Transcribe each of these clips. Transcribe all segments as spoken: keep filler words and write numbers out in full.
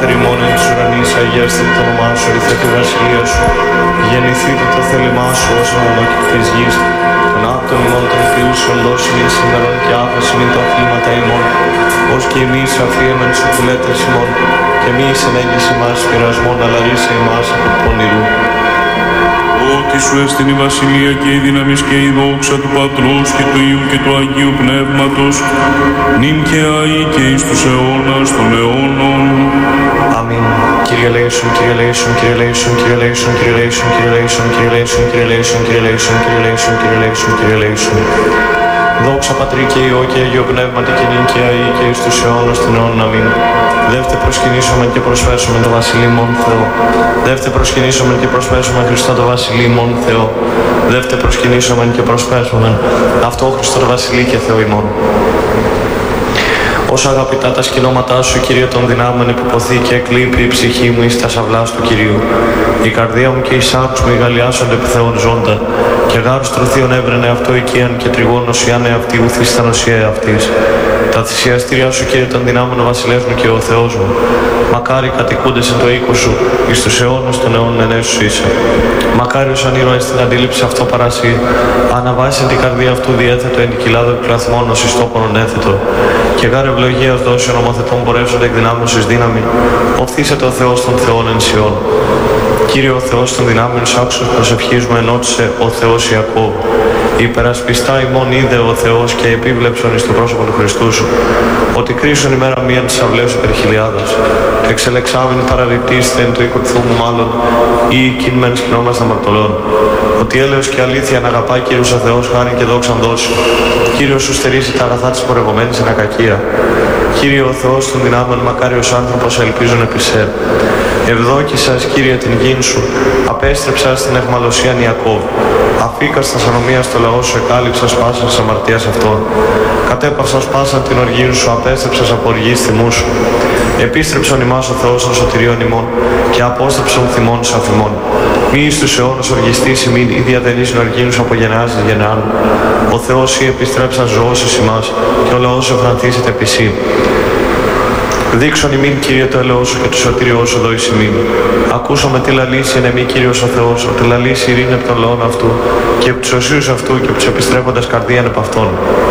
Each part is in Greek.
Πάτερ ημών εν της ουρανής, αγιαστείτε το όνομά σου, ήρθε τη βασιλεία σου. Γεννηθείτε το θέλημά σου όσον ανώκη της γης. Των άκτων ημών των ποιούσεων δώσει μην σήμερον και άφεση μην τα οχλήματα ημών. Ως και εμείς αφίεμεν σου φιλέτες ημών. Και μη εις ενέγγιση μας πειρασμών, αλλά ρίσε ημάς από του πονηρού. Ότι σου έστειν η βασιλεία και η δύναμις και η δόξα του Πατρός και του Υιού και του Αγίου Πνεύματος, νυν και αεί και εις τους αιώνας των αιώνων. Αμήν. Κύριε λέησον, Κύριε λέησον, Κύριε λέησον, Κύριε λέησον, Κύριε λέησον, Κύριε λέησον, Κύριε λέησον, Κύριε λέησον, Κύριε λέησον, Κύριε λέησον, Κύριε λέησον, Κύριε λέησον. Δόξα Πατρί και Υιό και Αγίο Πνεύματι και νυν και αεί και εις τους αιώνας των αιώνων. Αμήν. Δεύτε προσκυνήσομεν και προσφέρσομεν το Βασιλεί μον Θεό. Δεύτε προσκυνήσομεν και προσφέρσομεν Χριστό το Βασιλεί μον Θεό. Δεύτε προσκυνήσομεν και προσφέρσομεν αυτό Χριστό το Βασιλεί και Θεό ημών. Όσα αγαπητά τα σκηνώματά σου, Κύριε των δυνάμεων, επιποθεί και εκλείπει η ψυχή μου εις τα σαυλάς του Κυρίου. Η καρδία μου και οι σάκους μου εγαλιάσονται επί Θεόν ζώντα, και γάρους τρουθείων έβρενε αυτό οικίαν και τριγώνος ιάνε αυτή ουθείς τα νοσία αυτής. Τα θυσιαστήριά σου, Κύριε των δυνάμεων, ο Βασιλεύς μου και ο Θεός μου. Μακάρι κατοικούντες εν το οίκο σου, εις τους αιώνας των αιώνων ενέσους είσαι. Μακάριος αν ήρωες στην αντίληψη αυτό παρασύ, αναβάσει την καρδία αυτού διέθετο εν κοιλάδο εκκλαθμών ως εις τόπον έθετο. Και γάρε ευλογίας δώσει ο νομοθετών πορεύσονται εκ δυνάμεως εις δύναμη, οφθήσεται ο Θεός των Θεών εν Σιών. Κύριε ο Θεός των δυνάμεων, άξιος προσευχής μου ενώτησε ο Θεός Ιακώβ. Υπερασπιστά ημών είδε ο Θεός και επίβλεψον εις το πρόσωπο του Χριστού σου, ότι κρίσον ημέρα μία της αυλαίας σου περί χιλιάδας. Εξελεξάμην παραρρυπτήστε εν το οίκο του μου μάλλον, ή εκείν μεν σκηνόμαστε αμαρτωλών. Ότι έλεος και αλήθεια να αγαπάει Κύριος ο Θεός, χάρη και δόξαν δώσει. Κύριος σου στερήσει τα αγαθά της πορευομένης εν ακακία. Κύριε ο Θεός των δυνάμεων, μακάριος άνθρωπος ελπίζων επί σε. Ευδόκησας, Κύριε, την γην σου, απέστρεψας στην αιχμαλωσίαν Ιακώβ. Αφήκας τα ανομία στο λαό σου, εκάλυψας πάσας της αμαρτίας αυτών. Κατέπαυσας πάσαν την οργή σου, απέστρεψας από οργής θυμού σου. Επίστρεψον ημάς ο Θεός των σωτηρίων ημών, και απόστρεψον θυμών σαν θυμών. Μη εις τους αιώνας οργιστής ημίν, ή διατενείς οργήν σου από γενεάς εις γενεάν. Ο Θεός ή επιστρέψας ζωός εις ημάς, και ο λαός σου φρανθήσεται επί σύ. Δείξον ημίν, Κύριε, το έλεος σου και το σωτήριό σου δόης ημίν. Ακούσαμε τι λαλήσει εν εμή, Κύριος ο Θεός, ότι λαλήσει ειρήνη επ' των λαών αυτού, και επ' τους οσίους αυτού, και επ' τους επιστρέφοντας καρδίαν επ' αυτών.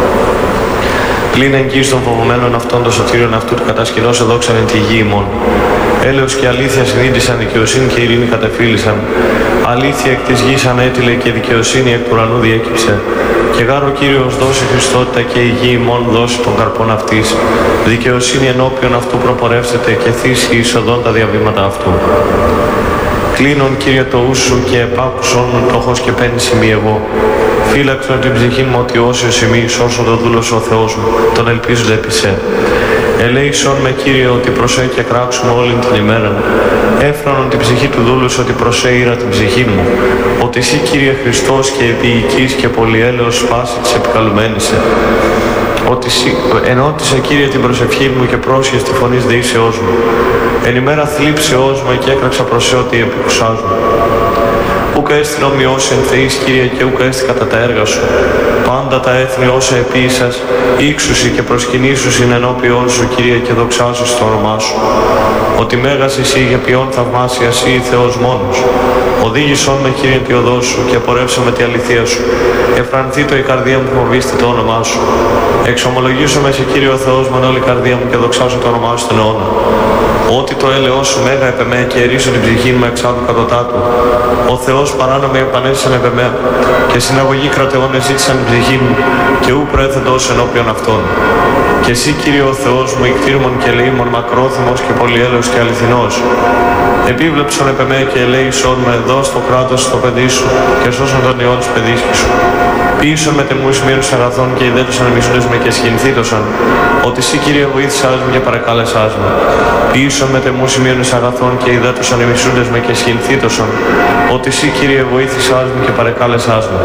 Πλην εγγύης των φοβωμένων αυτών, των σωτήριων αυτού, του κατασκηνώς εδόξαν εν τη γη ημών. Έλεος και αλήθεια συνείδησαν, δικαιοσύνη και ειρήνη κατεφύλησαν. Αλήθεια εκ της γης ανέτειλε και δικαιοσύνη εκ του ουρανού διέκυψε. Και γάρο Κύριος δώσει Χριστότητα και η γη ημών δώσει των καρπών αυτής. Δικαιοσύνη ενώπιον αυτού προπορεύσεται και θύσχει εισοδών τα διαβήματα αυτού. Κλείνον, Κύριε, το ου σου και επάκουσον μου πτωχός και παίρνεις ημί εγώ. Φύλαξον την ψυχή μου ότι όσιος ημί σώσον το δούλος ο Θεός μου, τον ελπίζονται επί σε. Ελέησον με, Κύριε, ότι προσέ και κράξουμε όλη την ημέρα. Έφρανον την ψυχή του δούλου σου ότι προσέ ήρα την ψυχή μου. Ότι εσύ, Κύριε Χριστός και επιοικής και πολυέλεος σπάση της επικαλουμένης σε. Ότι εσύ ενώτησε, Κύριε, την προσευχή μου και πρόσχες τη φωνής δεήσεώς μου. Εν ημέρα θλίψεώς μου και έκραξα προσέ ότι επικουσάζω. Ούκ έστειν ομοιός εν θεής, Κύριε, και ούκ έστει κατά τα έργα σου. Πάντα τα έθνη όσα επίησας, ύξουσι και προσκυνήσουσιν ενώπιόν σου, Κύριε, και δοξάσου στο όνομά σου. Ότι μέγας εσύ για ποιόν θαυμάσια εσύ, Θεός μόνος. Οδήγησόν με, Κύριε, τη οδό σου και πορεύσω με τη αληθεία σου. Εφρανθεί το η καρδία μου φοβίστη το όνομά σου. Εξομολογήσω με σε, Κύριε ο Θεός μου, εν όλη η καρδία μου και δοξάσω το όνομά σου στον αιώνα. Ότι το έλεος σου μέγα επ' εμέ και ερίσω την ψυχή μου εξάδου κατωτάτου. Ο Θεός παράνομοι επανέστησαν επ' εμέ και συναγωγή κρατεώνες ζήτησαν την ψυχή μου και ου προέθετος ενώπιον αυτών. Και εσύ, Κύριε ο Θεός μου, ικτήρμον και ελεήμον, μακρόθυμος και πολυέλεος και αληθινός. Επίβλεψον επ' εμέ και ελέησον με, δώσ' το κράτος στο παιδί σου και σώσον τον ιόν της παιδίσκης σου. Ποιήσον με τεμούς μύρους αγαθών και ιδέτωσαν εμισούντες με και σχηνθήτωσαν, ότι εσύ, Κύριε, βοήθησάς μου και παρεκάλεσάς μου. Ποιήσον με τεμούς μύρους αγαθών και ιδέτωσαν εμισούντες με και σχηνθήτωσαν, ότι εσύ, Κύριε, βοήθησάς μου και παρεκάλεσάς μου.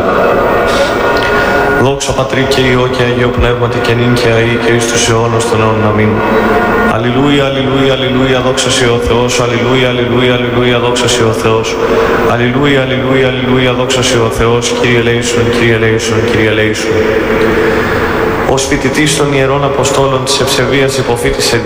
Δόξα Πατρί και Υιό και Αγίο Πνεύματι και νυν και αεί και εις τους αιώνας των αιώνων. Αμήν. Αλληλούια, αλληλούια, αλληλούια, δόξα σε ο Θεός. Αλληλούια, αλληλούια, αλληλούια, δόξα σε ο Θεός. Αλληλούια, αλληλούια, αλληλούια, δόξα σε ο Θεός. Κύριε ελέησον, Κύριε ελέησον, Κύριε ελέησον. Ως φοιτητής των Ιερών Αποστόλων της ευσεβίας υποφύτησε